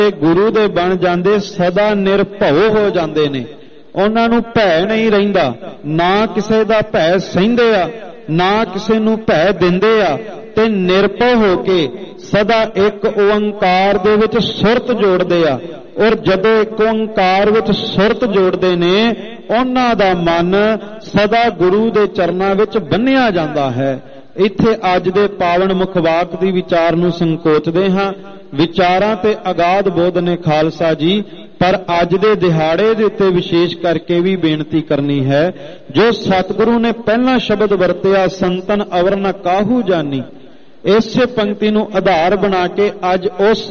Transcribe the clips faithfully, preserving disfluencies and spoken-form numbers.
गुरु दे बन जाते सदा निरभव हो जाते ने। उन्हां नूं भै नहीं रहिंदा, ना किसे दा भै सहिंदे आ, ना किसे नूं भै दिंदे आ, ते निरभव हो के सदा एक ओंकार दे विच सुरत जोड़दे आ। और जदों एक ओंकार विच सुरत जोड़दे ने उन्हां दा मन सदा गुरु दे चरनां विच बन्निया जांदा है। इत्थे अज दे पावन मुखवाक दी विचार नूं संकोचदे हां। विचारां ते अगाध बोध ने खालसा जी, पर अज दे दिहाड़े दे उत्ते विशेष करके भी बेनती करनी है। जो सतगुरु ने पहला शब्द वरतिया संतन अवर न काहू जानी, इस पंक्ति नूं आधार बना के अज उस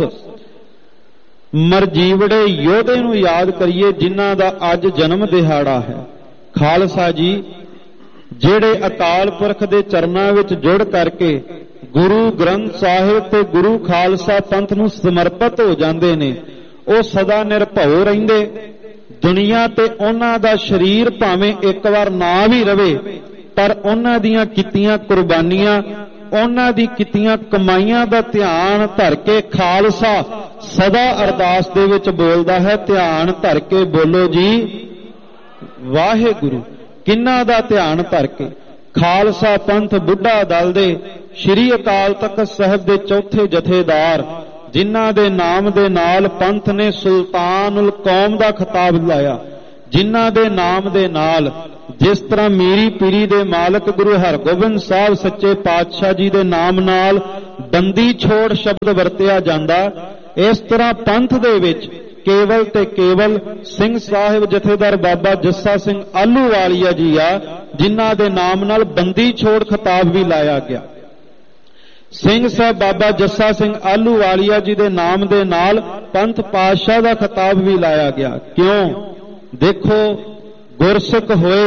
मरजीवड़े योधे नूं याद करिए जिन्हां दा अज जन्म दिहाड़ा है। खालसा जी ਜਿਹੜੇ अकाल पुरख ਦੇ ਚਰਨਾਂ ਵਿੱਚ ਜੁੜ ਕਰਕੇ गुरु ग्रंथ साहिब ते गुरु खालसा पंथ ਨੂੰ ਸਮਰਪਿਤ ਹੋ ਜਾਂਦੇ ਨੇ, ਉਹ ਸਦਾ ਨਿਰਭਉ ਰਹਿੰਦੇ। ਦੁਨੀਆ ਤੇ ਉਹਨਾਂ ਦਾ ਸਰੀਰ ਭਾਵੇਂ ਇੱਕ ਵਾਰ ਨਾ ਵੀ ਰਵੇ, ਪਰ ਉਹਨਾਂ ਦੀਆਂ ਕੀਤੀਆਂ ਕੁਰਬਾਨੀਆਂ, ਉਹਨਾਂ ਦੀ ਕੀਤੀਆਂ ਕਮਾਈਆਂ ਦਾ ਧਿਆਨ ਧਰ ਕੇ ਖਾਲਸਾ ਸਦਾ ਅਰਦਾਸ ਦੇ ਵਿੱਚ ਬੋਲਦਾ ਹੈ। ਧਿਆਨ ਧਰ ਕੇ ਬੋਲੋ ਜੀ ਵਾਹਿਗੁਰੂ। ਕਿੰਨਾ ਦਾ ਧਿਆਨ ਧਰ ਕੇ ਖਾਲਸਾ ਪੰਥ ਬੁੱਢਾ ਦਲ ਦੇ ਸ਼੍ਰੀ ਅਕਾਲ ਤਖਤ ਸਾਹਿਬ ਦੇ ਚੌਥੇ ਜਥੇਦਾਰ, ਜਿਨ੍ਹਾਂ ਦੇ ਨਾਮ ਦੇ ਨਾਲ ਪੰਥ ਨੇ ਸੁਲਤਾਨੁਲ ਕੌਮ ਦਾ ਖਿਤਾਬ ਲਾਇਆ, ਜਿਨ੍ਹਾਂ ਦੇ ਨਾਮ ਦੇ ਨਾਲ ਜਿਸ ਤਰ੍ਹਾਂ ਮੀਰੀ ਪੀਰੀ ਦੇ ਮਾਲਕ ਗੁਰੂ ਹਰਗੋਬਿੰਦ ਸਾਹਿਬ ਸੱਚੇ ਪਾਤਸ਼ਾਹ ਜੀ ਦੇ ਨਾਮ ਨਾਲ ਬੰਦੀ ਛੋੜ ਸ਼ਬਦ ਵਰਤਿਆ ਜਾਂਦਾ, ਇਸ ਤਰ੍ਹਾਂ ਪੰਥ ਦੇ ਵਿੱਚ केवल ते केवल सिंह साहिब जथेदार बाबा जस्सा सिंह आलूवालिया जी आ, जिन्हां दे नाम नाल बंदी छोड़ खिताब भी लाया गया। सिंह साहब बाबा जस्सा सिंह आलूवालिया जी दे नाम दे नाल पंथ पातशाह दा खिताब भी लाया गया। क्यों? देखो, गुरसिख होए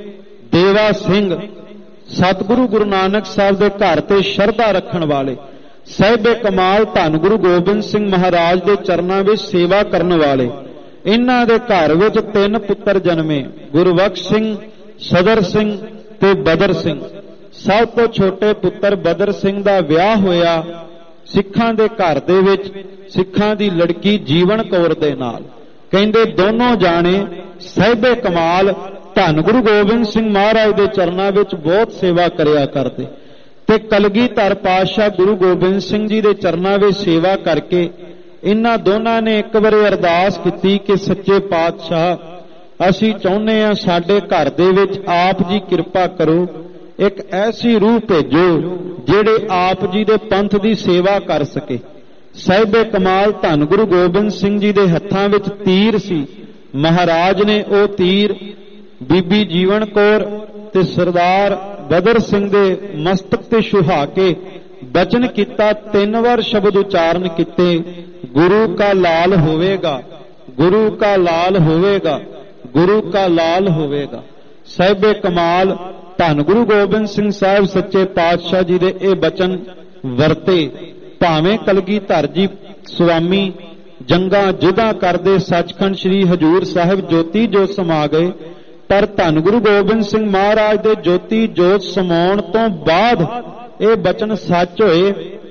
देवा सिंह सतगुरु गुरु नानक साहब दे घर ते शरधा रखण वाले, साहिबे कमाल धन गुरु गोबिंद सिंह महाराज के चरणों में सेवा करने वाले, इन्हां दे घर विच तीन पुत्र जन्मे, गुरबख्श सिंह, सदर सिंह ते बदर सिंह। सब तो छोटे पुत्र बदर सिंह दा विआह होया सिखां दे घर दे विच सिखां दी लड़की जीवन कौर दे नाल। कहंदे दोनों जाने साहिबे कमाल धन गुरु गोबिंद सिंह महाराज के चरणों में बहुत सेवा करया करते, ते कलगीधर पातशाह गुरु गोबिंद सिंह जी के चरणों में सेवा करके इन्हां दोनों ने एक बारी अरदास की कि सच्चे पातशाह असी चाहुंदे हां साडे घर दे विच आप जी कृपा करो, एक ऐसी रूह भेजो जिहड़े आप जी दे पंथ की सेवा कर सके। साहिबे कमाल धन गुरु गोबिंद सिंह जी के हत्थां विच तीर सी, महाराज ने वो तीर बीबी जीवन कौर ते सरदार बदर सिंह दे मस्तक ते छुहा के बचन किता, तीन बार शब्द उच्चारण किते, गुरु का लाल होवेगा, गुरु का लाल होवेगा, गुरु का लाल होवेगा। साहिबे कमाल धन गुरु गोबिंद सिंह साहब सच्चे पातशाह जी दे ए बचन वरते, भावें कलगीधर जी स्वामी जंगा जुदा करदे सचखंड श्री हजूर साहिब ज्योति जो समा गए, पर धन गुरु गोबिंद सिंह महाराज दे ज्योति जोत समाउण तो बाद ये बचन सच होए।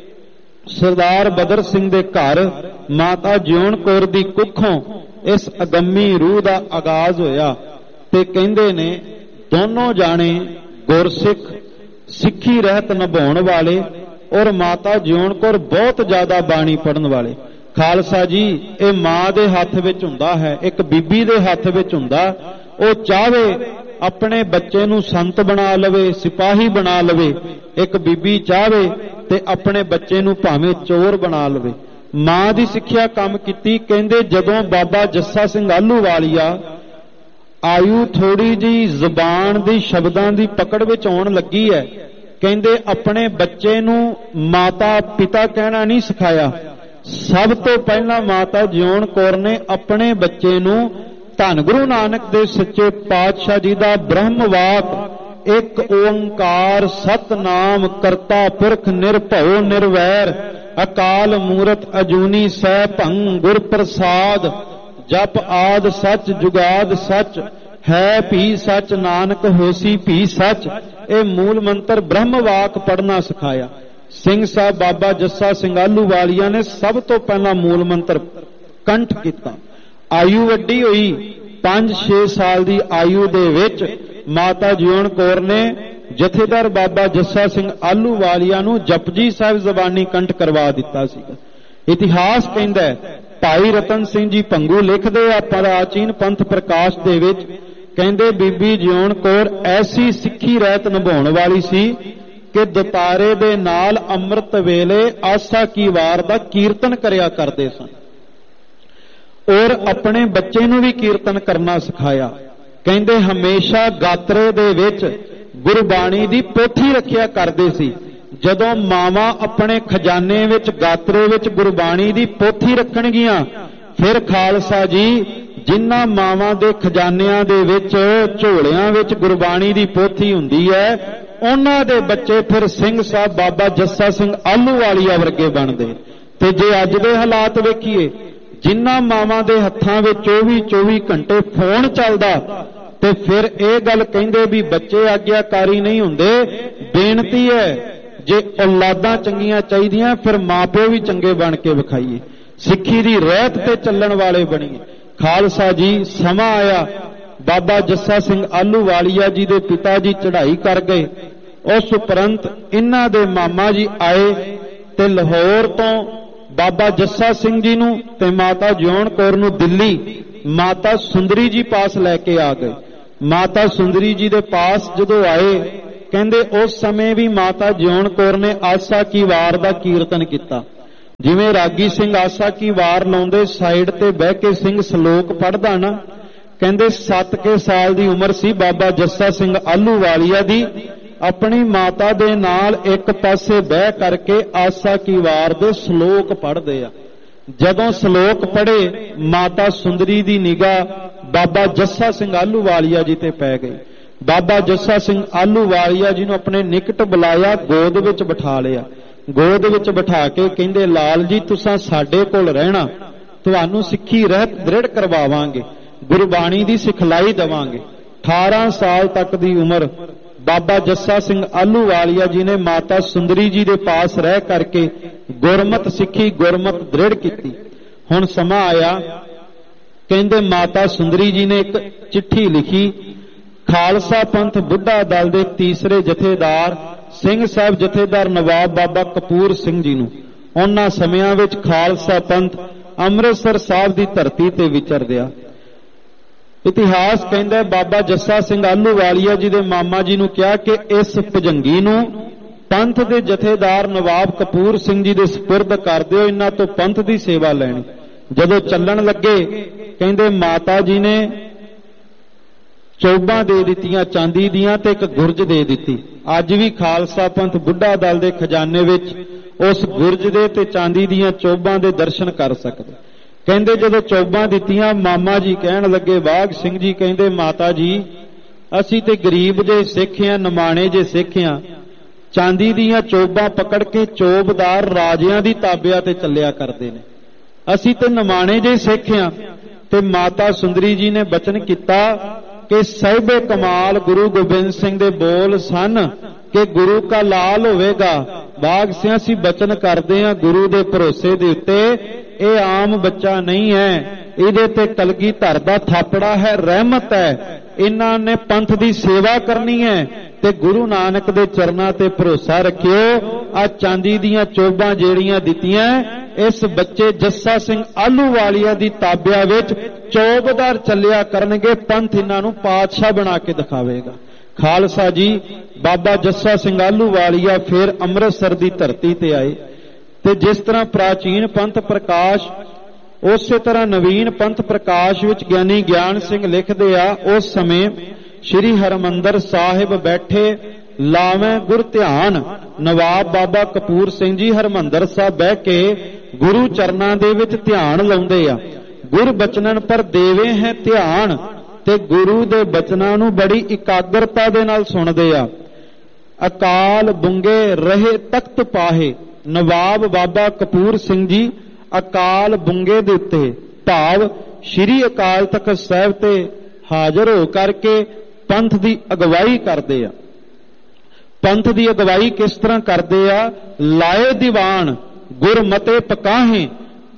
सरदार बदर सिंह दे घर माता जिउण कौर दी कुखों इस अगम्मी रूह दा आगाज होया, ते कहंदे ने दोनों जाने गुरसिख सिक्खी रहत निभाउण वाले और माता जिउण कौर बहुत ज्यादा बाणी पढ़न वाले। खालसा जी ये मां दे हथ विच हुंदा है, एक बीबी दे हथ विच हुंदा, ਉਹ ਚਾਹੇ अपने बच्चे नूं संत बना लवे, सिपाही बना लवे, एक बीबी चाहे ते अपने बच्चे नूं भावें चोर बना लवे। मां दी सिक्ख्या काम कीती। कहंदे जदों बाबा जस्सा सिंह आलूवालिया आयु थोड़ी जी जबान दी शब्दां दी पकड़ विच आउण लगी है, कहंदे अपने बच्चे नूं माता पिता कहना नहीं सिखाया। सब तो पहला माता जिउण कौर ने अपने बच्चे नूं धन गुरु नानक देव सच्चे पातशाह जी दा ब्रह्म वाक एक ओंकार सतनाम करता पुरख निरभव निर्वैर अकाल मूरत अजूनी सह भंग गुर प्रसाद जप आद सच जुगाद सच है भी सच नानक होसी भी सच। ये मूल मंत्र ब्रह्म वाक पढ़ना सिखाया। सिंह साहब बाबा जस्सा सिंह आलूवालिया ने सब तो पहला मूल मंत्र ਕੰਠ ਕੀਤਾ। ਆਯੂ ਵੱਡੀ ਹੋਈ, ਪੰਜ ਛੇ ਸਾਲ ਦੀ ਆਯੂ ਦੇ ਵਿੱਚ ਮਾਤਾ ਜਿਉਣ ਕੌਰ ਨੇ ਜਥੇਦਾਰ ਬਾਬਾ ਜੱਸਾ ਸਿੰਘ ਆਹਲੂਵਾਲੀਆ ਨੂੰ ਜਪਜੀ ਸਾਹਿਬ ਜ਼ਬਾਨੀ ਕੰਠ ਕਰਵਾ ਦਿੱਤਾ ਸੀਗਾ। ਇਤਿਹਾਸ ਕਹਿੰਦਾ ਹੈ, ਭਾਈ ਰਤਨ ਸਿੰਘ ਜੀ ਭੰਗੂ ਲਿਖਦੇ ਆ ਪ੍ਰਾਚੀਨ ਪੰਥ ਪ੍ਰਕਾਸ਼ ਦੇ ਵਿੱਚ, ਕਹਿੰਦੇ ਬੀਬੀ ਜਿਉਣ ਕੌਰ ਐਸੀ ਸਿੱਖੀ ਰਹਿਤ ਨਿਭਾਉਣ ਵਾਲੀ ਸੀ ਕਿ ਦਤਾਰੇ ਦੇ ਨਾਲ ਅੰਮ੍ਰਿਤ ਵੇਲੇ ਆਸਾ ਕੀ ਵਾਰ ਦਾ ਕੀਰਤਨ ਕਰਿਆ ਕਰਦੇ ਸਨ ਔਰ ਆਪਣੇ ਬੱਚੇ ਨੂੰ ਵੀ ਕੀਰਤਨ ਕਰਨਾ ਸਿਖਾਇਆ। ਕਹਿੰਦੇ ਹਮੇਸ਼ਾ ਗਾਤਰੇ ਦੇ ਵਿੱਚ ਗੁਰਬਾਣੀ ਦੀ ਪੋਥੀ ਰੱਖਿਆ ਕਰਦੇ ਸੀ। ਜਦੋਂ ਮਾਵਾਂ ਆਪਣੇ ਖਜ਼ਾਨੇ ਵਿੱਚ ਗਾਤਰੇ ਵਿੱਚ ਗੁਰਬਾਣੀ ਦੀ ਪੋਥੀ ਰੱਖਣਗੀਆਂ, ਫਿਰ ਖਾਲਸਾ ਜੀ ਜਿਨ੍ਹਾਂ ਮਾਵਾਂ ਦੇ ਖਜ਼ਾਨਿਆਂ ਦੇ ਵਿੱਚ ਝੋਲਿਆਂ ਵਿੱਚ ਗੁਰਬਾਣੀ ਦੀ ਪੋਥੀ ਹੁੰਦੀ ਹੈ, ਉਹਨਾਂ ਦੇ ਬੱਚੇ ਫਿਰ ਸਿੰਘ ਸਾਹਿਬ ਬਾਬਾ ਜੱਸਾ ਸਿੰਘ ਆਹਲੂਵਾਲੀਆ ਵਰਗੇ ਬਣਦੇ। ਤੇ ਜੇ ਅੱਜ ਦੇ ਹਾਲਾਤ ਵੇਖੀਏ, ਜਿਨ੍ਹਾਂ ਮਾਵਾਂ ਦੇ ਹੱਥਾਂ ਵਿੱਚ ਚੌਵੀ ਚੌਵੀ ਘੰਟੇ ਫੋਨ ਚੱਲਦਾ, ਤੇ ਫਿਰ ਇਹ ਗੱਲ ਕਹਿੰਦੇ ਵੀ ਬੱਚੇ ਆਗਿਆਕਾਰੀ ਨਹੀਂ ਹੁੰਦੇ। ਬੇਨਤੀ ਹੈ, ਜੇ ਔਲਾਦਾਂ ਚੰਗੀਆਂ ਚਾਹੀਦੀਆਂ ਫਿਰ ਮਾਪਿਓ ਵੀ ਚੰਗੇ ਬਣ ਕੇ ਵਿਖਾਈਏ, ਸਿੱਖੀ ਦੀ ਰਹਿਤ ਤੇ ਚੱਲਣ ਵਾਲੇ ਬਣੀਏ। ਖਾਲਸਾ ਜੀ ਸਮਾਂ ਆਇਆ, ਬਾਬਾ ਜੱਸਾ ਸਿੰਘ ਆਹਲੂਵਾਲੀਆ ਜੀ ਦੇ ਪਿਤਾ ਜੀ ਚੜ੍ਹਾਈ ਕਰ ਗਏ। ਉਸ ਉਪਰੰਤ ਇਹਨਾਂ ਦੇ ਮਾਮਾ ਜੀ ਆਏ ਤੇ ਲਾਹੌਰ ਤੋਂ ਬਾਬਾ ਜੱਸਾ ਸਿੰਘ ਜੀ ਨੂੰ ਤੇ ਮਾਤਾ ਜਿਉਣ ਕੌਰ ਨੂੰ ਦਿੱਲੀ ਮਾਤਾ ਸੁੰਦਰੀ ਜੀ ਪਾਸ ਲੈ ਕੇ ਆ ਗਏ। ਮਾਤਾ ਸੁੰਦਰੀ ਜੀ ਦੇ ਪਾਸ ਜਦੋਂ ਆਏ, ਕਹਿੰਦੇ ਉਸ ਸਮੇਂ ਵੀ ਮਾਤਾ ਜਿਉਣ ਕੌਰ ਨੇ ਆਸਾ ਕੀ ਵਾਰ ਦਾ ਕੀਰਤਨ ਕੀਤਾ। ਜਿਵੇਂ ਰਾਗੀ ਸਿੰਘ ਆਸਾ ਕੀ ਵਾਰ ਲਾਉਂਦੇ, ਸਾਈਡ ਤੇ ਬਹਿ ਕੇ ਸਿੰਘ ਸ਼ਲੋਕ ਪੜ੍ਹਦਾ ਨਾ, ਕਹਿੰਦੇ ਸੱਤ ਕੇ ਸਾਲ ਦੀ ਉਮਰ ਸੀ ਬਾਬਾ ਜੱਸਾ ਸਿੰਘ ਆਹਲੂਵਾਲੀਆ ਦੀ। ਆਪਣੀ ਮਾਤਾ ਦੇ ਨਾਲ ਇੱਕ ਪਾਸੇ ਬਹਿ ਕਰਕੇ ਆਸਾ ਕੀ ਵਾਰ ਦੇ ਸ਼ਲੋਕ ਪੜ੍ਹਦੇ ਆ। ਜਦੋਂ ਸ਼ਲੋਕ ਪੜ੍ਹੇ, ਮਾਤਾ ਸੁੰਦਰੀ ਦੀ ਨਿਗਾਹ ਬਾਬਾ ਜੱਸਾ ਸਿੰਘ ਆਹਲੂਵਾਲੀਆ ਜੀ ਤੇ ਪੈ ਗਈ। ਬਾਬਾ ਜੱਸਾ ਸਿੰਘ ਆਹਲੂਵਾਲੀਆ ਜੀ ਨੂੰ ਆਪਣੇ ਨਿਕਟ ਬੁਲਾਇਆ, ਗੋਦ ਵਿੱਚ ਬਿਠਾ ਲਿਆ। ਗੋਦ ਵਿੱਚ ਬਿਠਾ ਕੇ ਕਹਿੰਦੇ, ਲਾਲ ਜੀ ਤੁਸਾਂ ਸਾਡੇ ਕੋਲ ਰਹਿਣਾ, ਤੁਹਾਨੂੰ ਸਿੱਖੀ ਰਹਿਤ ਦ੍ਰਿੜ ਕਰਵਾਵਾਂਗੇ, ਗੁਰਬਾਣੀ ਦੀ ਸਿਖਲਾਈ ਦੇਵਾਂਗੇ। ਅਠਾਰਾਂ ਸਾਲ ਤੱਕ ਦੀ ਉਮਰ ਬਾਬਾ ਜੱਸਾ ਸਿੰਘ ਆਹਲੂਵਾਲੀਆ ਜੀ ਨੇ ਮਾਤਾ ਸੁੰਦਰੀ ਜੀ ਦੇ ਪਾਸ ਰਹਿ ਕਰਕੇ ਗੁਰਮਤ ਸਿੱਖੀ, ਗੁਰਮਤ ਦ੍ਰਿੜ ਕੀਤੀ। ਹੁਣ ਸਮਾਂ ਆਇਆ, ਕਹਿੰਦੇ ਮਾਤਾ ਸੁੰਦਰੀ ਜੀ ਨੇ ਇੱਕ ਚਿੱਠੀ ਲਿਖੀ ਖਾਲਸਾ ਪੰਥ ਬੁੱਢਾ ਦਲ ਦੇ ਤੀਸਰੇ ਜਥੇਦਾਰ ਸਿੰਘ ਸਾਹਿਬ ਜਥੇਦਾਰ ਨਵਾਬ ਬਾਬਾ ਕਪੂਰ ਸਿੰਘ ਜੀ ਨੂੰ। ਉਹਨਾਂ ਸਮਿਆਂ ਵਿੱਚ ਖਾਲਸਾ ਪੰਥ ਅੰਮ੍ਰਿਤਸਰ ਸਾਹਿਬ ਦੀ ਧਰਤੀ ਤੇ ਵਿਚਰਦਿਆ। ਇਤਿਹਾਸ ਕਹਿੰਦਾ ਬਾਬਾ ਜੱਸਾ ਸਿੰਘ ਆਹਲੂਵਾਲੀਆ ਜੀ ਦੇ ਮਾਮਾ ਜੀ ਨੂੰ ਕਿਹਾ ਕਿ ਇਸ ਭੁਜੰਗੀ ਨੂੰ ਪੰਥ ਦੇ ਜਥੇਦਾਰ ਨਵਾਬ ਕਪੂਰ ਸਿੰਘ ਜੀ ਦੇ ਸਪੁਰਦ ਕਰ ਦਿਓ, ਇਹਨਾਂ ਤੋਂ ਪੰਥ ਦੀ ਸੇਵਾ ਲੈਣੀ। ਜਦੋਂ ਚੱਲਣ ਲੱਗੇ, ਕਹਿੰਦੇ ਮਾਤਾ ਜੀ ਨੇ ਚੌਬਾਂ ਦੇ ਦਿੱਤੀਆਂ ਚਾਂਦੀ ਦੀਆਂ ਤੇ ਇੱਕ ਗੁਰਜ ਦੇ ਦਿੱਤੀ। ਅੱਜ ਵੀ ਖਾਲਸਾ ਪੰਥ ਬੁੱਢਾ ਦਲ ਦੇ ਖਜ਼ਾਨੇ ਵਿੱਚ ਉਸ ਗੁਰਜ ਦੇ ਤੇ ਚਾਂਦੀ ਦੀਆਂ ਚੌਬਾਂ ਦੇ ਦਰਸ਼ਨ ਕਰ ਸਕਦੇ। ਕਹਿੰਦੇ ਜਦੋਂ ਚੌਬਾਂ ਦਿੱਤੀਆਂ, ਮਾਮਾ ਜੀ ਕਹਿਣ ਲੱਗੇ, ਬਾਗ ਸਿੰਘ ਜੀ ਕਹਿੰਦੇ ਮਾਤਾ ਜੀ ਅਸੀਂ ਤੇ ਗਰੀਬ ਜੇ ਸਿੱਖ ਆਂ, ਨਿਮਾਣੇ ਜੇ ਸਿੱਖ ਆਂ, ਚਾਂਦੀ ਦੀਆਂ ਚੌਬਾਂ ਪਕੜ ਕੇ ਚੋਬਦਾਰ ਰਾਜਿਆਂ ਦੀ ਤਾਬਿਆ ਤੇ ਚੱਲਿਆ ਕਰਦੇ ਨੇ, ਅਸੀਂ ਤੇ ਨਿਮਾਣੇ ਜੇ ਸਿੱਖ ਆਂ। ਤੇ ਮਾਤਾ ਸੁੰਦਰੀ ਜੀ ਨੇ ਬਚਨ ਕੀਤਾ ਕਿ ਸਾਹਿਬੇ ਕਮਾਲ ਗੁਰੂ ਗੋਬਿੰਦ ਸਿੰਘ ਦੇ ਬੋਲ ਸਨ ਕਿ ਗੁਰੂ ਕਾ ਲਾਲ ਹੋਵੇਗਾ। ਬਾਗ ਸਿੰਘ ਅਸੀਂ ਬਚਨ ਕਰਦੇ ਆਂ ਗੁਰੂ ਦੇ ਭਰੋਸੇ ਦੇ ਉੱਤੇ, ਇਹ ਆਮ ਬੱਚਾ ਨਹੀਂ ਹੈ, ਇਹਦੇ ਤੇ ਕਲਗੀਧਰ ਦਾ ਥਾਪੜਾ ਹੈ, ਰਹਿਮਤ ਹੈ। ਇਹਨਾਂ ਨੇ ਪੰਥ ਦੀ ਸੇਵਾ ਕਰਨੀ ਹੈ ਤੇ ਗੁਰੂ ਨਾਨਕ ਦੇ ਚਰਨਾਂ ਤੇ ਭਰੋਸਾ ਰੱਖਿਓ। ਆ ਚਾਂਦੀ ਦੀਆਂ ਚੋਬਾਂ ਜਿਹੜੀਆਂ ਦਿੱਤੀਆਂ, ਇਸ ਬੱਚੇ ਜੱਸਾ ਸਿੰਘ ਆਹਲੂਵਾਲੀਆ ਦੀ ਤਾਬਿਆ ਵਿੱਚ ਚੌਬਦਾਰ ਚੱਲਿਆ ਕਰਨਗੇ, ਪੰਥ ਇਹਨਾਂ ਨੂੰ ਪਾਤਸ਼ਾਹ ਬਣਾ ਕੇ ਦਿਖਾਵੇਗਾ। ਖਾਲਸਾ ਜੀ ਬਾਬਾ ਜੱਸਾ ਸਿੰਘ ਆਹਲੂਵਾਲੀਆ ਫਿਰ ਅੰਮ੍ਰਿਤਸਰ ਦੀ ਧਰਤੀ ਤੇ ਆਏ ਤੇ ਜਿਸ ਤਰ੍ਹਾਂ ਪ੍ਰਾਚੀਨ ਪੰਥ ਪ੍ਰਕਾਸ਼, ਉਸੇ ਤਰ੍ਹਾਂ ਨਵੀਨ ਪੰਥ ਪ੍ਰਕਾਸ਼ ਵਿੱਚ ਗਿਆਨੀ ਗਿਆਨ ਸਿੰਘ ਲਿਖਦੇ ਆ, ਉਸ ਸਮੇਂ ਸ਼੍ਰੀ ਹਰਮੰਦਰ ਸਾਹਿਬ ਬੈਠੇ ਲਾਵੇਂ ਗੁਰ ਧਿਆਨ। ਨਵਾਬ ਬਾਬਾ ਕਪੂਰ ਸਿੰਘ ਜੀ ਹਰਮੰਦਰ ਸਾਹਿਬ ਬਹਿ ਕੇ ਗੁਰੂ ਚਰਨਾਂ ਦੇ ਵਿੱਚ ਧਿਆਨ ਲਾਉਂਦੇ ਆ। ਗੁਰ ਬਚਨਨ ਪਰ ਦੇਵੇ ਹੈ ਧਿਆਨ, ਤੇ ਗੁਰੂ ਦੇ ਬਚਨਾਂ ਨੂੰ ਬੜੀ ਇਕਾਗਰਤਾ ਦੇ ਨਾਲ ਸੁਣਦੇ ਆ। ਅਕਾਲ ਬੁੰਗੇ ਰਹੇ ਤਖਤ ਪਾਹੇ। ਨਵਾਬ ਬਾਬਾ ਕਪੂਰ ਸਿੰਘ ਜੀ ਅਕਾਲ ਬੁੰਗੇ ਦੇ ਉੱਤੇ, ਭਾਵ ਸ਼੍ਰੀ ਅਕਾਲ ਤਖਤ ਸਾਹਿਬ ਤੇ ਹਾਜ਼ਰ ਹੋ ਕਰਕੇ ਪੰਥ ਦੀ ਅਗਵਾਈ ਕਰਦੇ ਆ। ਪੰਥ ਦੀ ਅਗਵਾਈ ਕਿਸ ਤਰ੍ਹਾਂ ਕਰਦੇ ਆ? ਲਾਏ ਦੀਵਾਨ ਗੁਰਮਤੇ ਪਕਾਹੇ,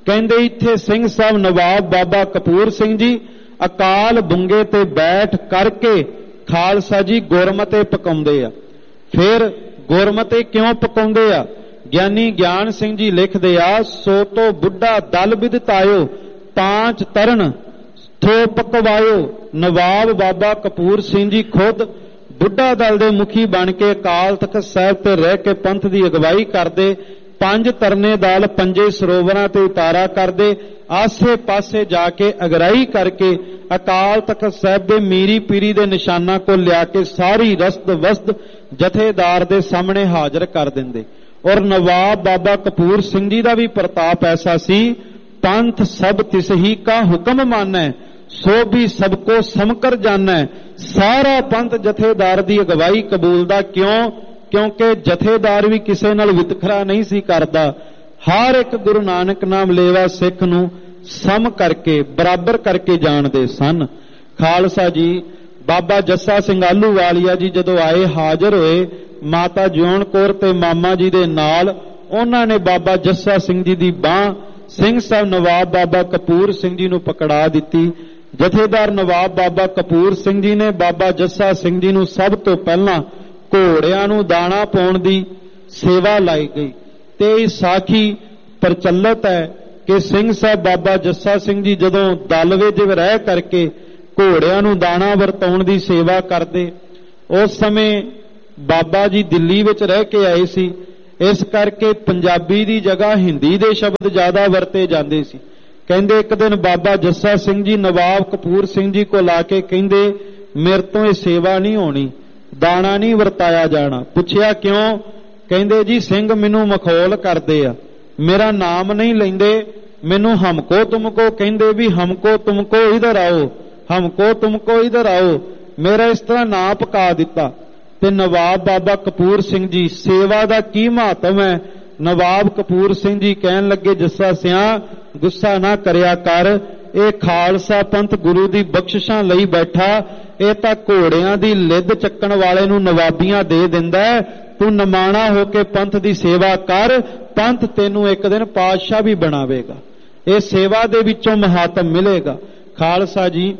ਕਹਿੰਦੇ ਇੱਥੇ ਸਿੰਘ ਸਾਹਿਬ ਨਵਾਬ ਬਾਬਾ ਕਪੂਰ ਸਿੰਘ ਜੀ ਅਕਾਲ ਬੁੰਗੇ ਤੇ ਬੈਠ ਕਰਕੇ ਖਾਲਸਾ ਜੀ ਗੁਰਮਤੇ ਪਕਾਉਂਦੇ ਆ। ਫਿਰ ਗੁਰਮਤੇ ਕਿਉਂ ਪਕਾਉਂਦੇ ਆ? ਗਿਆਨੀ ਗਿਆਨ ਸਿੰਘ ਜੀ ਲਿਖਦੇ ਆ, ਸੋ ਤੋ ਬੁੱਢਾ ਦਲ ਵਿਦਤਾਇਓ ਪਾਂਚ ਤਰਨ ਥੋ ਪਕਵਾਇਓ। ਨਵਾਬ ਬਾਬਾ ਕਪੂਰ ਸਿੰਘ ਜੀ ਖੁਦ ਬੁੱਢਾ ਦਲ ਦੇ ਮੁਖੀ ਬਣ ਕੇ ਅਕਾਲ ਤਖਤ ਸਾਹਿਬ ਤੇ ਰਹਿ ਕੇ ਪੰਥ ਦੀ ਅਗਵਾਈ ਕਰਦੇ। ਪੰਜ ਤਰਨੇ ਦਲ ਪੰਜੇ ਸਰੋਵਰਾਂ ਤੇ ਉਤਾਰਾ ਕਰਦੇ। ਆਸੇ ਪਾਸੇ ਜਾ ਕੇ ਅਗਰਾਈ ਕਰਕੇ ਅਕਾਲ ਤਖਤ ਸਾਹਿਬ ਦੇ ਮੀਰੀ ਪੀਰੀ ਦੇ ਨਿਸ਼ਾਨਾਂ ਕੋਲ ਲਿਆ ਕੇ ਸਾਰੀ ਰਸਦ ਵਸਦ ਜਥੇਦਾਰ ਦੇ ਸਾਹਮਣੇ ਹਾਜ਼ਰ ਕਰ ਦਿੰਦੇ। ਔਰ ਨਵਾਬ ਬਾਬਾ ਕਪੂਰ ਸਿੰਘ ਜੀ ਦਾ ਵੀ ਪ੍ਰਤਾਪ ਐਸਾ ਸੀ, ਪੰਥ ਸਭ ਤਿਸ ਹੀ ਕਾ ਹੁਕਮ ਮਾਨੈ ਸੋ ਵੀ ਸਭ ਕੋ ਸਮਕਰ ਜਾਣੈ। ਸਾਰਾ ਪੰਥ ਜਥੇਦਾਰ ਦੀ ਅਗਵਾਈ ਕਬੂਲਦਾ। ਕਿਉਂ? ਕਿਉਂਕਿ ਜਥੇਦਾਰ ਵੀ ਕਿਸੇ ਨਾਲ ਵਿਤਕਰਾ ਨਹੀਂ ਸੀ ਕਰਦਾ। ਹਰ ਇੱਕ ਗੁਰੂ ਨਾਨਕ ਨਾਮ ਲੇਵਾ ਸਿੱਖ ਨੂੰ ਸਮ ਕਰਕੇ ਬਰਾਬਰ ਕਰਕੇ ਜਾਣਦੇ ਸਨ। ਖਾਲਸਾ ਜੀ ਬਾਬਾ ਜੱਸਾ ਸਿੰਘ ਆਹਲੂਵਾਲੀਆ ਜੀ ਜਦੋਂ ਆਏ, ਹਾਜ਼ਰ ਹੋਏ ਮਾਤਾ ਜਿਉਣ ਕੌਰ ਤੇ ਮਾਮਾ ਜੀ ਦੇ ਨਾਲ, ਉਹਨਾਂ ਨੇ ਬਾਬਾ ਜੱਸਾ ਸਿੰਘ ਜੀ ਦੀ ਬਾਂਹ ਸਿੰਘ ਸਾਹਿਬ ਨਵਾਬ ਬਾਬਾ ਕਪੂਰ ਸਿੰਘ ਜੀ ਨੂੰ ਪਕੜਾ ਦਿੱਤੀ। ਜਥੇਦਾਰ ਨਵਾਬ ਬਾਬਾ ਕਪੂਰ ਸਿੰਘ ਜੀ ਨੇ ਬਾਬਾ ਜੱਸਾ ਸਿੰਘ ਜੀ ਨੂੰ ਸਭ ਤੋਂ ਪਹਿਲਾਂ ਘੋੜਿਆਂ ਨੂੰ ਦਾਣਾ ਪਾਉਣ ਦੀ ਸੇਵਾ ਲਾਈ ਗਈ। ਤੇ ਇਹ ਸਾਖੀ ਪ੍ਰਚਲਿਤ ਹੈ ਕਿ ਸਿੰਘ ਸਾਹਿਬ ਬਾਬਾ ਜੱਸਾ ਸਿੰਘ ਜੀ ਜਦੋਂ ਦਲ ਵਿੱਚ ਰਹਿ ਕਰਕੇ ਘੋੜਿਆਂ ਨੂੰ ਦਾਣਾ ਵਰਤਾਉਣ ਦੀ ਸੇਵਾ ਕਰਦੇ, ਉਸ ਸਮੇਂ ਬਾਬਾ ਜੀ ਦਿੱਲੀ ਵਿੱਚ ਰਹਿ ਕੇ ਆਏ ਸੀ। ਇਸ ਕਰਕੇ ਪੰਜਾਬੀ ਦੀ ਜਗ੍ਹਾ ਹਿੰਦੀ ਦੇ ਸ਼ਬਦ ਜ਼ਿਆਦਾ ਵਰਤੇ ਜਾਂਦੇ ਸੀ। ਕਹਿੰਦੇ ਇੱਕ ਦਿਨ ਬਾਬਾ ਜੱਸਾ ਸਿੰਘ ਜੀ ਨਵਾਬ ਕਪੂਰ ਸਿੰਘ ਜੀ ਕੋਲ ਆ ਕੇ ਕਹਿੰਦੇ, ਮੇਰੇ ਤੋਂ ਇਹ ਸੇਵਾ ਨਹੀਂ ਹੋਣੀ, ਦਾਣਾ ਨਹੀਂ ਵਰਤਾਇਆ ਜਾਣਾ। ਪੁੱਛਿਆ ਕਿਉਂ? ਕਹਿੰਦੇ ਜੀ ਸਿੰਘ ਮੈਨੂੰ ਮਖੌਲ ਕਰਦੇ ਆ, ਮੇਰਾ ਨਾਮ ਨਹੀਂ ਲੈਂਦੇ, ਮੈਨੂੰ ਹਮਕੋ ਤੁਮਕੋ ਕਹਿੰਦੇ ਵੀ ਹਮਕੋ ਤੁਮਕੋ ਇਧਰ ਆਓ, ਹਮਕੋ ਤੁਮਕੋ ਇਧਰ ਆਓ। ਮੇਰਾ ਇਸ ਤਰ੍ਹਾਂ ਨਾਂ ਪਕਾ ਦਿੱਤਾ। ਤੇ ਨਵਾਬ ਬਾਬਾ ਕਪੂਰ ਸਿੰਘ ਜੀ, ਸੇਵਾ ਦਾ ਕੀ ਮਹੱਤਵ ਹੈ? ਨਵਾਬ ਕਪੂਰ ਸਿੰਘ ਜੀ ਕਹਿਣ ਲੱਗੇ, ਜੱਸਾ ਸਿਆਂ ਗੁੱਸਾ ਨਾ ਕਰਿਆ ਕਰ, ਇਹ ਖਾਲਸਾ ਪੰਥ ਗੁਰੂ ਦੀ ਬਖਸ਼ਿਸ਼ਾਂ ਲਈ ਬੈਠਾ, ਇਹ ਤਾਂ ਘੋੜਿਆਂ ਦੀ ਲਿੱਦ ਚੱਕਣ ਵਾਲੇ ਨੂੰ ਨਵਾਬੀਆਂ ਦੇ ਦਿੰਦਾ। ਤੂੰ ਨਮਾਣਾ ਹੋ ਕੇ ਪੰਥ ਦੀ ਸੇਵਾ ਕਰ, ਪੰਥ ਤੈਨੂੰ ਇੱਕ ਦਿਨ ਪਾਤਸ਼ਾਹ ਵੀ ਬਣਾਵੇਗਾ। ਇਹ ਸੇਵਾ ਦੇ ਵਿੱਚੋਂ ਮਹਾਤਮ ਮਿਲੇਗਾ। ਖਾਲਸਾ ਜੀ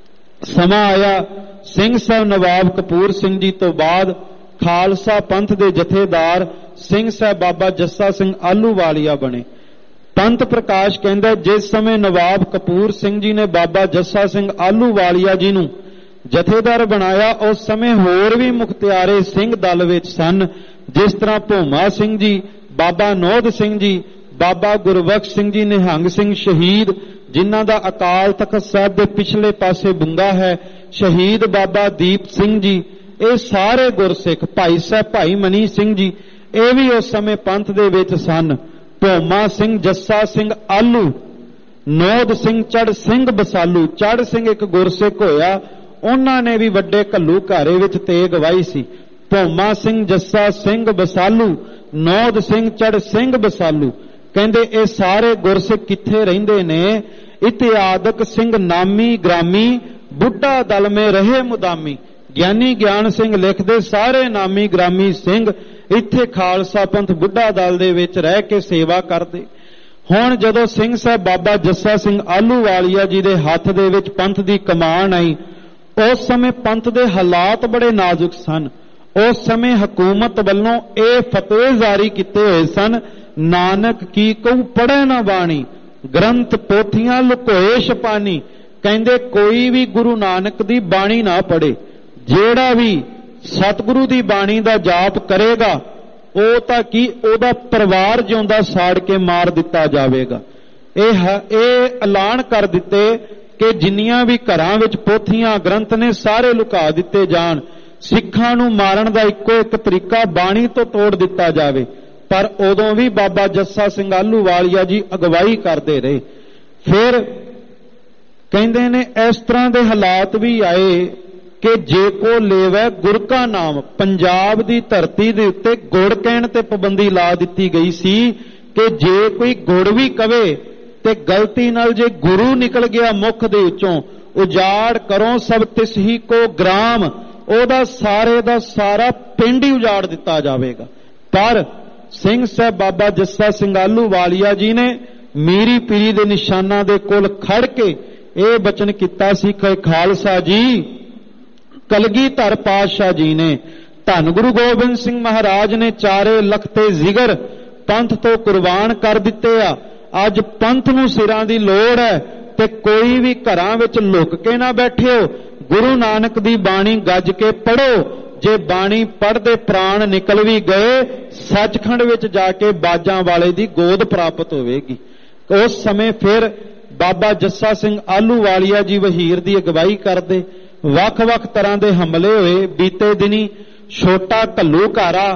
ਸਮਾਂ ਆਇਆ, ਸਿੰਘ ਸਾਹਿਬ ਨਵਾਬ ਕਪੂਰ ਸਿੰਘ ਜੀ ਤੋਂ ਬਾਅਦ ਖਾਲਸਾ ਪੰਥ ਦੇ ਜਥੇਦਾਰ ਸਿੰਘ ਸਾਹਿਬ ਬਾਬਾ ਜੱਸਾ ਸਿੰਘ ਆਹਲੂਵਾਲੀਆ ਬਣੇ। ਪੰਥ ਪ੍ਰਕਾਸ਼ ਕਹਿੰਦਾ, ਜਿਸ ਸਮੇਂ ਨਵਾਬ ਕਪੂਰ ਸਿੰਘ ਜੀ ਨੇ ਬਾਬਾ ਜੱਸਾ ਸਿੰਘ ਆਹਲੂਵਾਲੀਆ ਜੀ ਨੂੰ ਜਥੇਦਾਰ ਬਣਾਇਆ, ਉਸ ਸਮੇਂ ਹੋਰ ਵੀ ਮੁਖਤਿਆਰੇ ਸਿੰਘ ਦਲ ਵਿੱਚ ਸਨ। ਜਿਸ ਤਰ੍ਹਾਂ ਭੋਮਾ ਸਿੰਘ ਜੀ, ਬਾਬਾ ਨੋਧ ਸਿੰਘ ਜੀ, ਬਾਬਾ ਗੁਰਬਖਸ਼ ਸਿੰਘ ਜੀ, ਨਿਹੰਗ ਸਿੰਘ ਸ਼ਹੀਦ ਜਿਨ੍ਹਾਂ ਦਾ ਅਕਾਲ ਤਖਤ ਸਾਹਿਬ ਦੇ ਪਿਛਲੇ ਪਾਸੇ ਬੁੰਗਾ ਹੈ, ਸ਼ਹੀਦ ਬਾਬਾ ਦੀਪ ਸਿੰਘ ਜੀ, ਇਹ ਸਾਰੇ ਗੁਰਸਿੱਖ, ਭਾਈ ਸਾਹਿਬ ਭਾਈ ਮਨੀ ਸਿੰਘ ਜੀ, ਇਹ ਵੀ ਉਸ ਸਮੇਂ ਪੰਥ ਦੇ ਵਿੱਚ ਸਨ। ਭੋਮਾ ਸਿੰਘ, ਜੱਸਾ ਸਿੰਘ ਆਲੂ, ਨੋਧ ਸਿੰਘ, ਚੜ ਸਿੰਘ ਬਸਾਲੂ। ਚੜ ਸਿੰਘ ਇੱਕ ਗੁਰਸਿੱਖ ਹੋਇਆ, ਉਹਨਾਂ ਨੇ ਵੀ ਵੱਡੇ ਘੱਲੂ ਘਾਰੇ ਵਿੱਚ ਤੇਗ ਵਾਹੀ ਸੀ। ਭੋਮਾ ਸਿੰਘ, ਜੱਸਾ ਸਿੰਘ ਬਸਾਲੂ, ਨੋਧ ਸਿੰਘ, ਚੜ ਸਿੰਘ ਬਸਾਲੂ। ਕਹਿੰਦੇ ਇਹ ਸਾਰੇ ਗੁਰਸਿੱਖ ਕਿੱਥੇ ਰਹਿੰਦੇ ਨੇ? ਇਤਿਆਦਕ ਸਿੰਘ ਨਾਮੀ ਗ੍ਰਾਮੀ ਬੁੱਢਾ ਦਲ ਮੇ ਰਹੇ ਮੁਦਾਮੀ। ਗਿਆਨੀ ਗਿਆਨ ਸਿੰਘ ਲਿਖਦੇ, ਸਾਰੇ ਨਾਮੀ ਗ੍ਰਾਮੀ ਸਿੰਘ ਇੱਥੇ ਖਾਲਸਾ ਪੰਥ ਬੁੱਢਾ ਦਲ ਦੇ ਵਿੱਚ ਰਹਿ ਕੇ ਸੇਵਾ ਕਰਦੇ। ਹੁਣ ਜਦੋਂ ਸਿੰਘ ਸਾਹਿਬ ਬਾਬਾ ਜੱਸਾ ਸਿੰਘ ਆਹਲੂਵਾਲੀਆ ਜੀ ਦੇ ਹੱਥ ਦੇ ਵਿੱਚ ਪੰਥ ਦੀ ਕਮਾਨ ਆਈ, ਉਸ ਸਮੇਂ ਪੰਥ ਦੇ ਹਾਲਾਤ ਬੜੇ ਨਾਜ਼ੁਕ ਸਨ। ਉਸ ਸਮੇਂ ਹਕੂਮਤ ਵੱਲੋਂ ਇਹ ਫਤਵੇ ਜਾਰੀ ਕੀਤੇ ਹੋਏ ਸਨ, ਨਾਨਕ ਕੀ ਕਹੂ ਪੜ੍ਹੈ ਨਾ ਬਾਣੀ, ਗ੍ਰੰਥ ਪੋਥੀਆਂ ਲੁਕੋਏ ਛਪਾਨੀ। ਕਹਿੰਦੇ ਕੋਈ ਵੀ ਗੁਰੂ ਨਾਨਕ ਦੀ ਬਾਣੀ ਨਾ ਪੜ੍ਹੇ, ਜਿਹੜਾ ਵੀ ਸਤਿਗੁਰੂ ਦੀ ਬਾਣੀ ਦਾ ਜਾਪ ਕਰੇਗਾ ਉਹ ਤਾਂ ਕੀ ਉਹਦਾ ਪਰਿਵਾਰ ਜਿਉਂਦਾ ਸਾੜ ਕੇ ਮਾਰ ਦਿੱਤਾ ਜਾਵੇਗਾ। ਇਹ ਇਹ ਐਲਾਨ ਕਰ ਦਿੱਤੇ ਕਿ ਜਿੰਨੀਆਂ ਵੀ ਘਰਾਂ ਵਿੱਚ ਪੋਥੀਆਂ ਗ੍ਰੰਥ ਨੇ ਸਾਰੇ ਲੁਕਾ ਦਿੱਤੇ ਜਾਣ। ਸਿੱਖਾਂ ਨੂੰ ਮਾਰਨ ਦਾ ਇੱਕੋ ਇੱਕ ਤਰੀਕਾ ਬਾਣੀ ਤੋਂ ਤੋੜ ਦਿੱਤਾ ਜਾਵੇ। ਪਰ ਉਦੋਂ ਵੀ ਬਾਬਾ ਜੱਸਾ ਸਿੰਘ ਆਹਲੂਵਾਲੀਆ ਜੀ ਅਗਵਾਈ ਕਰਦੇ ਰਹੇ। ਫਿਰ ਕਹਿੰਦੇ ਨੇ ਇਸ ਤਰ੍ਹਾਂ ਦੇ ਹਾਲਾਤ ਵੀ ਆਏ ਕਿ ਜੇ ਕੋ ਲੇਵੈ ਗੁਰ ਕਾ ਨਾਮ, ਪੰਜਾਬ ਦੀ ਧਰਤੀ ਦੇ ਉੱਤੇ ਗੁੜ ਕਹਿਣ ਤੇ ਪਾਬੰਦੀ ਲਾ ਦਿੱਤੀ ਗਈ ਸੀ ਕਿ ਜੇ ਕੋਈ ਗੁੜ ਵੀ ਕਵੇ ਤੇ ਗਲਤੀ ਨਾਲ ਜੇ ਗੁਰੂ ਨਿਕਲ ਗਿਆ ਮੁਖ ਦੇ ਵਿੱਚੋਂ, ਉਜਾੜ ਕਰੋ ਸਭ ਤਿਸ ਹੀ ਕੋ ਗ੍ਰਾਮ, ਉਹਦਾ ਸਾਰੇ ਦਾ ਸਾਰਾ ਪਿੰਡ ਹੀ ਉਜਾੜ ਦਿੱਤਾ ਜਾਵੇਗਾ। ਪਰ ਸਿੰਘ ਸਾਹਿਬ ਬਾਬਾ ਜੱਸਾ ਸਿੰਘ ਆਹਲੂਵਾਲੀਆ ਜੀ ਨੇ ਮੀਰੀ ਪੀਰੀ ਦੇ ਨਿਸ਼ਾਨਾਂ ਦੇ ਕੋਲ ਖੜ ਕੇ ਇਹ ਬਚਨ ਕੀਤਾ ਸੀ ਕਿ ਖਾਲਸਾ ਜੀ, ਕਲਗੀਧਰ ਪਾਤਸ਼ਾਹ ਜੀ ਨੇ, ਧੰਨ ਗੁਰੂ ਗੋਬਿੰਦ ਸਿੰਘ ਮਹਾਰਾਜ ਨੇ ਚਾਰੇ ਲਖਤੇ ਜ਼ਿਗਰ ਪੰਥ ਤੋਂ ਕੁਰਬਾਨ ਕਰ ਦਿੱਤੇ ਆ। ਅੱਜ ਪੰਥ ਨੂੰ ਸਿਰਾਂ ਦੀ ਲੋੜ ਹੈ ਤੇ ਕੋਈ ਵੀ ਘਰਾਂ ਵਿੱਚ ਲੁਕ ਕੇ ਨਾ ਬੈਠਿਓ। ਗੁਰੂ ਨਾਨਕ ਦੀ ਬਾਣੀ ਗੱਜ ਕੇ ਪੜ੍ਹੋ। ਜੇ ਬਾਣੀ ਪੜ੍ਹਦੇ ਪ੍ਰਾਣ ਨਿਕਲ ਵੀ ਗਏ, ਸੱਚਖੰਡ ਵਿੱਚ ਜਾ ਕੇ ਬਾਜਾਂ ਵਾਲੇ ਦੀ ਗੋਦ ਪ੍ਰਾਪਤ ਹੋਵੇਗੀ। ਉਸ ਸਮੇਂ ਫਿਰ ਬਾਬਾ ਜੱਸਾ ਸਿੰਘ ਆਹਲੂਵਾਲੀਆ ਜੀ ਵਹੀਰ ਦੀ ਅਗਵਾਈ ਕਰਦੇ ਵੱਖ-ਵੱਖ ਤਰ੍ਹਾਂ ਦੇ ਹਮਲੇ ਹੋਏ। ਬੀਤੇ ਦਿਨੀ ਛੋਟਾ ਘੱਲੂਘਾਰਾ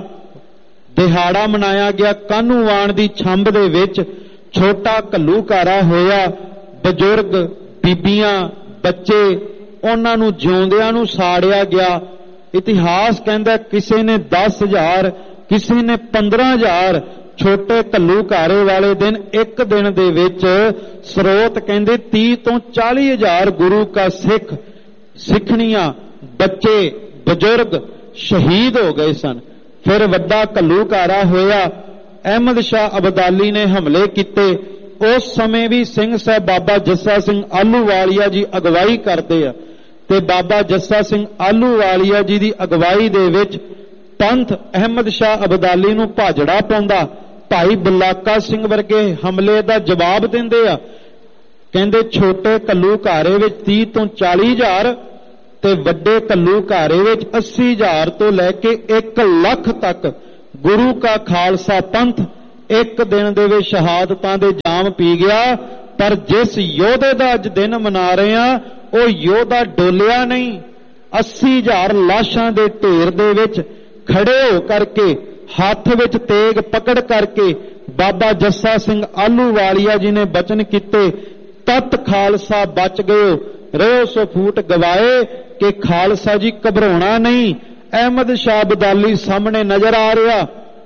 ਦਿਹਾੜਾ ਮਨਾਇਆ ਗਿਆ। ਕਾਹਨੂੰਵਾਨ ਦੀ ਛੰਬ ਦੇ ਵਿੱਚ ਛੋਟਾ ਘੱਲੂਘਾਰਾ ਹੋਇਆ। ਬਜ਼ੁਰਗ, ਬੀਬੀਆਂ, ਬੱਚੇ, ਉਹਨਾਂ ਨੂੰ ਜਿਉਂਦਿਆਂ ਨੂੰ ਸਾੜਿਆ ਗਿਆ। ਇਤਿਹਾਸ ਕਹਿੰਦਾ ਕਿਸੇ ਨੇ ਦਸ ਹਜ਼ਾਰ, ਕਿਸੇ ਨੇ ਪੰਦਰਾਂ ਹਜ਼ਾਰ ਛੋਟੇ ਘੱਲੂਘਾਰੇ ਵਾਲੇ ਦਿਨ ਇੱਕ ਦਿਨ ਦੇ ਵਿੱਚ ਸਰੋਤ ਕਹਿੰਦੇ ਤੀਹ ਤੋਂ ਚਾਲੀ ਹਜ਼ਾਰ ਗੁਰੂ ਕਾ ਸਿੱਖ ਸਿੱਖਣੀਆਂ, ਬੱਚੇ, ਬਜ਼ੁਰਗ ਸ਼ਹੀਦ ਹੋ ਗਏ ਸਨ। ਫਿਰ ਵੱਡਾ ਘੱਲੂਘਾਰਾ ਹੋਇਆ। ਅਹਿਮਦ ਸ਼ਾਹ ਅਬਦਾਲੀ ਨੇ ਹਮਲੇ ਕੀਤੇ। ਉਸ ਸਮੇਂ ਵੀ ਸਿੰਘ ਸਾਹਿਬ ਬਾਬਾ ਜੱਸਾ ਸਿੰਘ ਆਹਲੂਵਾਲੀਆ ਜੀ ਅਗਵਾਈ ਕਰਦੇ ਆ ਤੇ ਬਾਬਾ ਜੱਸਾ ਸਿੰਘ ਆਹਲੂਵਾਲੀਆ ਜੀ ਦੀ ਅਗਵਾਈ ਦੇ ਵਿੱਚ ਪੰਥ ਅਹਿਮਦ ਸ਼ਾਹ ਅਬਦਾਲੀ ਨੂੰ ਭਾਜੜਾ ਪਾਉਂਦਾ। ਭਾਈ ਬਲਾਕਾ ਸਿੰਘ ਵਰਗੇ ਹਮਲੇ ਦਾ ਜਵਾਬ ਦਿੰਦੇ ਆ। ਕਹਿੰਦੇ ਛੋਟੇ ਘੱਲੂਘਾਰੇ ਵਿੱਚ ਤੀਹ ਤੋਂ ਚਾਲੀ ਹਜ਼ਾਰ ਤੇ ਵੱਡੇ ਘੱਲੂਘਾਰੇ ਵਿੱਚ ਅੱਸੀ ਹਜ਼ਾਰ ਤੋਂ ਲੈ ਕੇ ਇੱਕ ਲੱਖ ਤੱਕ ਗੁਰੂ ਕਾ ਖਾਲਸਾ ਪੰਥ ਇੱਕ ਦਿਨ ਦੇ ਵਿੱਚ ਸ਼ਹਾਦਤਾਂ ਦੇ ਜਾਮ ਪੀ ਗਿਆ। ਪਰ ਜਿਸ ਯੋਧੇ ਦਾ ਅੱਜ ਦਿਨ ਮਨਾ ਰਹੇ ਆ, ਉਹ ਯੋਧਾ ਡੋਲਿਆ ਨਹੀਂ। ਅੱਸੀ ਹਜ਼ਾਰ ਲਾਸ਼ਾਂ ਦੇ ਢੇਰ ਦੇ ਵਿੱਚ ਖੜੇ ਹੋ ਕਰਕੇ, ਹੱਥ ਵਿੱਚ ਤੇਗ ਪਕੜ ਕਰਕੇ ਬਾਬਾ ਜੱਸਾ ਸਿੰਘ ਆਹਲੂਵਾਲੀਆ ਜੀ ਨੇ ਬਚਨ ਕੀਤੇ, ਤਤ ਖਾਲਸਾ ਬਚ ਗਏ, ਰਹੋ ਸੋ ਫੂਟ ਗਵਾਏ, ਕਿ ਖਾਲਸਾ ਜੀ ਘਬਰਾਉਣਾ ਨਹੀਂ। ਅਹਿਮਦ ਸ਼ਾਹ ਅਬਦਾਲੀ ਸਾਹਮਣੇ ਨਜ਼ਰ ਆ ਰਿਹਾ।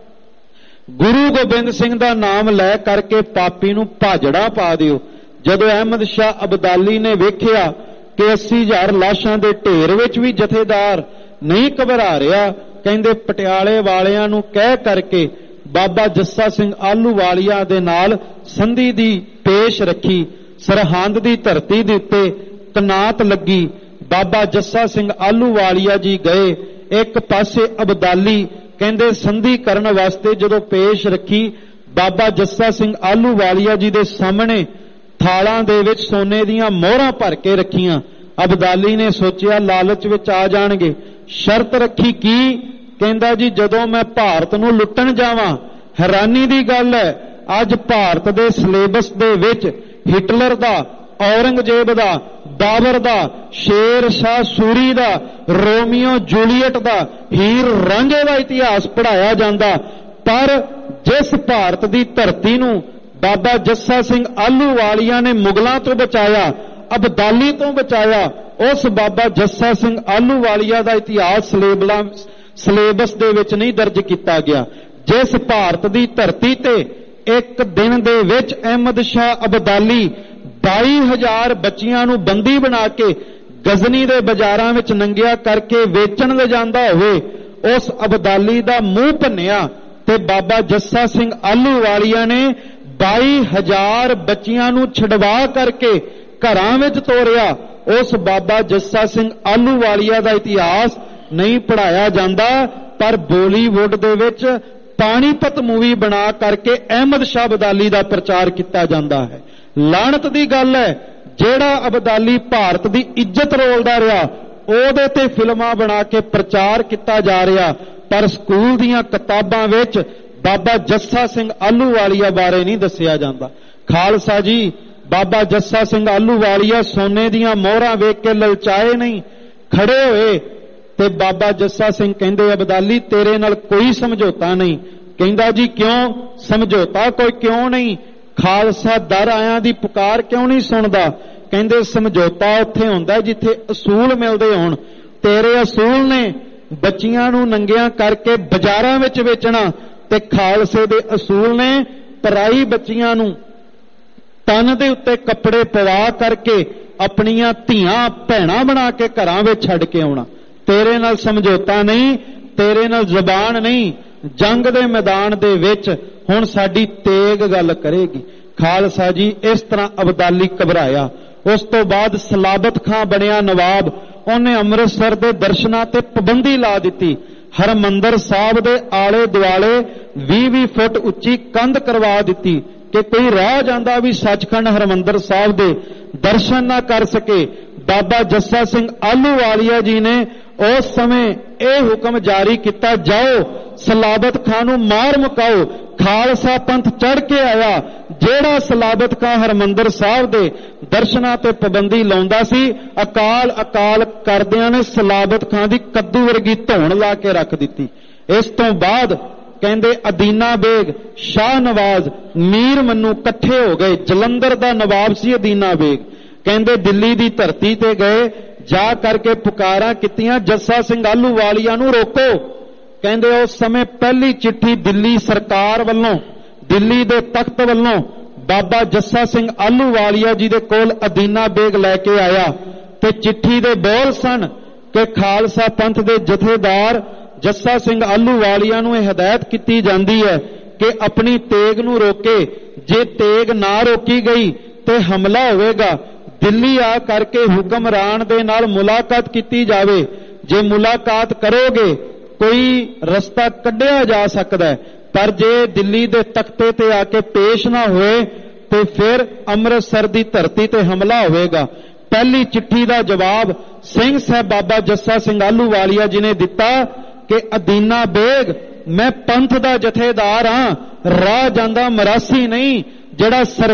ਗੁਰੂ ਗੋਬਿੰਦ ਸਿੰਘ ਦਾ ਨਾਮ ਲੈ ਕਰਕੇ ਪਾਪੀ ਨੂੰ ਭਾਜੜਾ ਪਾ ਦਿਓ। ਜਦੋਂ ਅਹਿਮਦ ਸ਼ਾਹ ਅਬਦਾਲੀ ਨੇ ਵੇਖਿਆ ਕਿ ਅੱਸੀ ਹਜ਼ਾਰ ਲਾਸ਼ਾਂ ਦੇ ਢੇਰ ਵਿੱਚ ਵੀ ਜਥੇਦਾਰ ਨਹੀਂ ਘਬਰਾ ਰਿਹਾ, ਕਹਿੰਦੇ ਪਟਿਆਲੇ ਵਾਲਿਆਂ ਨੂੰ ਕਹਿ ਕਰਕੇ ਬਾਬਾ ਜੱਸਾ ਸਿੰਘ ਆਹਲੂਵਾਲੀਆ ਦੇ ਨਾਲ ਸੰਧੀ ਦੀ ਪੇਸ਼ ਰੱਖੀ। ਸਰਹੰਦ ਦੀ ਧਰਤੀ ਦੇ ਉੱਤੇ ਕਨਾਤ ਲੱਗੀ। ਬਾਬਾ ਜੱਸਾ ਸਿੰਘ ਆਹਲੂਵਾਲੀਆ ਜੀ ਗਏ। ਇੱਕ ਪਾਸੇ ਅਬਦਾਲੀ ਕਹਿੰਦੇ ਸੰਧੀ ਕਰਨ ਵਾਸਤੇ ਜਦੋਂ ਪੇਸ਼ ਰੱਖੀ, ਬਾਬਾ ਜੱਸਾ ਸਿੰਘ ਆਹਲੂਵਾਲੀਆ ਜੀ ਦੇ ਸਾਹਮਣੇ ਥਾਲਾਂ ਦੇ ਵਿੱਚ ਸੋਨੇ ਦੀਆਂ ਮੋਹਰਾਂ ਭਰ ਕੇ ਰੱਖੀਆਂ। ਅਬਦਾਲੀ ਨੇ ਸੋਚਿਆ ਲਾਲਚ ਵਿੱਚ ਆ ਜਾਣਗੇ। ਸ਼ਰਤ ਰੱਖੀ ਕੀ? ਕਹਿੰਦਾ ਜੀ ਜਦੋਂ ਮੈਂ ਭਾਰਤ ਨੂੰ ਲੁੱਟਣ ਜਾਵਾਂ। ਹੈਰਾਨੀ ਦੀ ਗੱਲ ਹੈ, ਅੱਜ ਭਾਰਤ ਦੇ ਸਿਲੇਬਸ ਦੇ ਵਿੱਚ ਹਿਟਲਰ ਦਾ, ਔਰੰਗਜ਼ੇਬ ਦਾ, ਬਾਬਰ ਦਾ, ਸ਼ੇਰ ਸ਼ਾਹ ਸੂਰੀ ਦਾ, ਰੋਮੀਓ ਜੂਲੀਅਟ ਦਾ, ਹੀਰ ਰਾਂਝੇ ਦਾ ਇਤਿਹਾਸ ਪੜ੍ਹਾਇਆ ਜਾਂਦਾ। ਪਰ ਜਿਸ ਭਾਰਤ ਦੀ ਧਰਤੀ ਨੂੰ ਬਾਬਾ ਜੱਸਾ ਸਿੰਘ ਆਹਲੂਵਾਲੀਆ ਨੇ ਮੁਗਲਾਂ ਤੋਂ ਬਚਾਇਆ, ਅਬਦਾਲੀ ਤੋਂ ਬਚਾਇਆ, ਉਸ ਬਾਬਾ ਜੱਸਾ ਸਿੰਘ ਆਹਲੂਵਾਲੀਆ ਦਾ ਇਤਿਹਾਸ ਸਿਲੇਬਸ ਦੇ ਵਿੱਚ ਨਹੀਂ ਦਰਜ ਕੀਤਾ ਗਿਆ। ਜਿਸ ਭਾਰਤ ਦੀ ਧਰਤੀ ਤੇ ਇੱਕ ਦਿਨ ਦੇ ਵਿੱਚ ਅਹਿਮਦ ਸ਼ਾਹ ਅਬਦਾਲੀ ਬਾਈ ਹਜ਼ਾਰ ਬੱਚੀਆਂ ਨੂੰ ਬੰਦੀ ਬਣਾ ਕੇ ਗਜ਼ਨੀ ਦੇ ਬਾਜ਼ਾਰਾਂ ਵਿੱਚ ਨੰਗਿਆ ਕਰਕੇ ਵੇਚਣ ਲਿਜਾਂਦਾ ਹੋਵੇ, ਉਸ ਅਬਦਾਲੀ ਦਾ ਮੂੰਹ ਭੰਨਿਆ ਤੇ ਬਾਬਾ ਜੱਸਾ ਸਿੰਘ ਆਹਲੂਵਾਲੀਆ ਨੇ ਬਾਈ ਹਜ਼ਾਰ ਬੱਚੀਆਂ ਨੂੰ ਛਡਵਾ ਕਰਕੇ ਘਰਾਂ ਵਿੱਚ ਤੋਰਿਆ। ਉਸ ਬਾਬਾ ਜੱਸਾ ਸਿੰਘ ਆਹਲੂਵਾਲੀਆ ਦਾ ਇਤਿਹਾਸ ਨਹੀਂ ਪੜ੍ਹਾਇਆ ਜਾਂਦਾ, ਪਰ ਬਾਲੀਵੁੱਡ ਦੇ ਵਿੱਚ ਪਾਣੀਪਤ ਮੂਵੀ ਬਣਾ ਕਰਕੇ ਅਹਿਮਦ ਸ਼ਾਹ ਅਬਦਾਲੀ ਦਾ ਪ੍ਰਚਾਰ ਕੀਤਾ ਜਾਂਦਾ ਹੈ। ਲਾਹਨਤ ਦੀ ਗੱਲ ਹੈ, ਜਿਹੜਾ ਅਬਦਾਲੀ ਭਾਰਤ ਦੀ ਇੱਜ਼ਤ ਰੋਲਦਾ ਰਿਹਾ, ਉਹਦੇ ਤੇ ਫਿਲਮਾਂ ਬਣਾ ਕੇ ਪ੍ਰਚਾਰ ਕੀਤਾ ਜਾ ਰਿਹਾ, ਪਰ ਸਕੂਲ ਦੀਆਂ ਕਿਤਾਬਾਂ ਵਿੱਚ ਬਾਬਾ ਜੱਸਾ ਸਿੰਘ ਆਹਲੂਵਾਲੀਆ ਬਾਰੇ ਨਹੀਂ ਦੱਸਿਆ ਜਾਂਦਾ। ਖਾਲਸਾ ਜੀ, ਬਾਬਾ ਜੱਸਾ ਸਿੰਘ ਆਹਲੂਵਾਲੀਆ ਸੋਨੇ ਦੀਆਂ ਮੋਹਰਾਂ ਵੇਖ ਕੇ ਲਲਚਾਏ ਨਹੀਂ, ਖੜੇ ਹੋਏ ਤੇ ਬਾਬਾ ਜੱਸਾ ਸਿੰਘ ਕਹਿੰਦੇ ਅਬਦਾਲੀ ਤੇਰੇ ਨਾਲ ਕੋਈ ਸਮਝੌਤਾ ਨਹੀਂ। ਕਹਿੰਦਾ ਜੀ ਕਿਉਂ? ਸਮਝੌਤਾ ਕੋਈ ਕਿਉਂ ਨਹੀਂ? ਖਾਲਸਾ ਦਰ ਆਇਆਂ ਦੀ ਪੁਕਾਰ ਕਿਉਂ ਨਹੀਂ ਸੁਣਦਾ? ਕਹਿੰਦੇ ਸਮਝੌਤਾ ਉੱਥੇ ਹੁੰਦਾ ਜਿੱਥੇ ਅਸੂਲ ਮਿਲਦੇ ਹੋਣ। ਤੇਰੇ ਅਸੂਲ ਨੇ ਬੱਚੀਆਂ ਨੂੰ ਨੰਗਿਆਂ ਕਰਕੇ ਬਾਜ਼ਾਰਾਂ ਵਿੱਚ ਵੇਚਣਾ, ਤੇ ਖਾਲਸੇ ਦੇ ਅਸੂਲ ਨੇ ਪਰਾਈ ਬੱਚੀਆਂ ਨੂੰ ਤਨ ਦੇ ਉੱਤੇ ਕੱਪੜੇ ਪਵਾ ਕਰਕੇ ਆਪਣੀਆਂ ਧੀਆਂ ਭੈਣਾਂ ਬਣਾ ਕੇ ਘਰਾਂ ਵਿੱਚ ਛੱਡ ਕੇ ਆਉਣਾ। ਤੇਰੇ ਨਾਲ ਸਮਝੌਤਾ ਨਹੀਂ, ਤੇਰੇ ਨਾਲ ਜ਼ਬਾਨ ਨਹੀਂ। ਜੰਗ ਦੇ ਮੈਦਾਨ ਦੇ ਵਿੱਚ ਹੁਣ ਸਾਡੀ ਤੇਗ ਗੱਲ ਕਰੇਗੀ। ਖਾਲਸਾ ਜੀ ਇਸ ਤਰ੍ਹਾਂ ਅਬਦਾਲੀ ਘਬਰਾਇਆ। ਉਸ ਤੋਂ ਬਾਅਦ ਸਲਾਬਤ ਖਾਂ ਬਣਿਆ ਨਵਾਬ। ਉਹਨੇ ਅੰਮ੍ਰਿਤਸਰ ਦੇ ਦਰਸ਼ਨਾਂ ਤੇ ਪਾਬੰਦੀ ਲਾ ਦਿੱਤੀ। ਹਰਮੰਦਰ ਸਾਹਿਬ ਦੇ ਆਲੇ ਦੁਆਲੇ ਵੀਹ ਵੀਹ ਫੁੱਟ ਉੱਚੀ ਕੰਧ ਕਰਵਾ ਦਿੱਤੀ ਕਿ ਕੋਈ ਰਾਹ ਜਾਂਦਾ ਵੀ ਸੱਚਖੰਡ ਹਰਮੰਦਰ ਸਾਹਿਬ ਦੇ ਦਰਸ਼ਨ ਨਾ ਕਰ ਸਕੇ। ਬਾਬਾ ਜੱਸਾ ਸਿੰਘ ਆਹਲੂਵਾਲੀਆ ਜੀ ਨੇ ਉਸ ਸਮੇਂ ਇਹ ਹੁਕਮ ਜਾਰੀ ਕੀਤਾ, ਜਾਓ ਸਲਾਬਤ ਖਾਂ ਨੂੰ ਮਾਰ ਮੁਕਾਓ। ਖਾਲਸਾ ਪੰਥ ਚੜ ਕੇ ਆਇਆ। ਜਿਹੜਾ ਸਲਾਬਤ ਖਾਂ ਹਰਮੰਦਰ ਸਾਹਿਬ ਦੇ ਦਰਸ਼ਨਾਂ ਤੇ ਪਾਬੰਦੀ ਲਾਉਂਦਾ ਸੀ, ਅਕਾਲ ਅਕਾਲ ਕਰਦਿਆਂ ਨੇ ਸਲਾਬਤ ਖਾਂ ਦੀ ਕੱਦੂ ਵਰਗੀ ਧੌਣ ਲਾ ਕੇ ਰੱਖ ਦਿੱਤੀ। ਇਸ ਤੋਂ ਬਾਅਦ ਕਹਿੰਦੇ ਅਦੀਨਾ ਬੇਗ, ਸ਼ਾਹ ਨਵਾਜ਼, ਮੀਰ ਮੰਨੂ ਇਕੱਠੇ ਹੋ ਗਏ। ਜਲੰਧਰ ਦਾ ਨਵਾਬ ਸੀ ਅਦੀਨਾ ਬੇਗ। ਕਹਿੰਦੇ ਦਿੱਲੀ ਦੀ ਧਰਤੀ ਤੇ ਗਏ, ਜਾ ਕਰਕੇ ਪੁਕਾਰਾਂ ਕੀਤੀਆਂ, ਜੱਸਾ ਸਿੰਘ ਆਹਲੂਵਾਲੀਆ ਨੂੰ ਰੋਕੋ। ਕਹਿੰਦੇ ਉਸ ਸਮੇਂ ਪਹਿਲੀ ਚਿੱਠੀ ਦਿੱਲੀ ਸਰਕਾਰ ਵੱਲੋਂ, ਦਿੱਲੀ ਦੇ ਤਖਤ ਵੱਲੋਂ ਬਾਬਾ ਜੱਸਾ ਸਿੰਘ ਆਹਲੂਵਾਲੀਆ ਜੀ ਦੇ ਕੋਲ ਅਦੀਨਾ ਬੇਗ ਲੈ ਕੇ ਆਇਆ ਤੇ ਚਿੱਠੀ ਦੇ ਬੋਲ ਸਨ ਕਿ ਖਾਲਸਾ ਪੰਥ ਦੇ ਜਥੇਦਾਰ ਜੱਸਾ ਸਿੰਘ ਆਹਲੂਵਾਲੀਆ ਨੂੰ ਇਹ ਹਦਾਇਤ ਕੀਤੀ ਜਾਂਦੀ ਹੈ ਕਿ ਆਪਣੀ ਤੇਗ ਨੂੰ ਰੋਕੇ। ਜੇ ਤੇਗ ਨਾ ਰੋਕੀ ਗਈ ਤੇ ਹਮਲਾ ਹੋਵੇਗਾ। ਦਿੱਲੀ ਆ ਕਰਕੇ ਹੁਕਮਰਾਨ ਦੇ ਨਾਲ ਮੁਲਾਕਾਤ ਕੀਤੀ ਜਾਵੇ। ਜੇ ਮੁਲਾਕਾਤ ਕਰੋਗੇ ਕੋਈ ਰਸਤਾ ਕੱਢਿਆ ਜਾ ਸਕਦਾ ਹੈ, ਪਰ ਜੇ ਦਿੱਲੀ ਦੇ ਤਖਤੇ ਤੇ ਆ ਕੇ ਪੇਸ਼ ਨਾ ਹੋਏ ਤੇ ਫਿਰ ਅੰਮ੍ਰਿਤਸਰ ਦੀ ਧਰਤੀ ਤੇ ਹਮਲਾ ਹੋਵੇਗਾ। ਪਹਿਲੀ ਚਿੱਠੀ ਦਾ ਜਵਾਬ ਸਿੰਘ ਸਾਹਿਬ ਬਾਬਾ ਜੱਸਾ ਸਿੰਘ ਆਹਲੂਵਾਲੀਆ ਜੀ ਨੇ ਦਿੱਤਾ ਕਿ ਅਦੀਨਾ ਬੇਗ, ਮੈਂ ਪੰਥ ਦਾ ਜਥੇਦਾਰ ਹਾਂ, ਰਾਹ ਜਾਂਦਾ ਮਰਾਸੀ ਨਹੀਂ। ਜਿਹੜਾ